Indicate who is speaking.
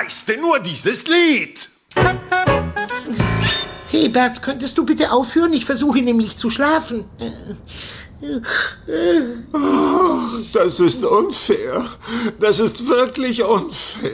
Speaker 1: weiß denn nur dieses Lied?
Speaker 2: Hey Bert, könntest du bitte aufhören? Ich versuche nämlich zu schlafen.
Speaker 3: Das ist unfair. Das ist wirklich unfair.